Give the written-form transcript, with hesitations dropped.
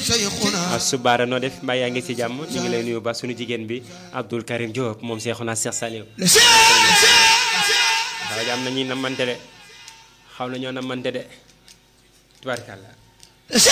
subaara noo def mbaa yaa ngi ci jàmm ñu ngi lay nuyu ba sunu jigéen bi Abdoul Karim Diop moom Seexuna Seex Saliou xaw am na ñuy namante de xaw na ñoo namante de tubaarkàlla